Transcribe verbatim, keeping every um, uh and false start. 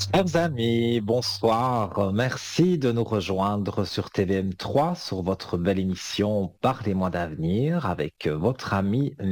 Chers amis, bonsoir. Merci de nous rejoindre sur T V M trois sur votre belle émission Parlez-moi d'avenir avec votre ami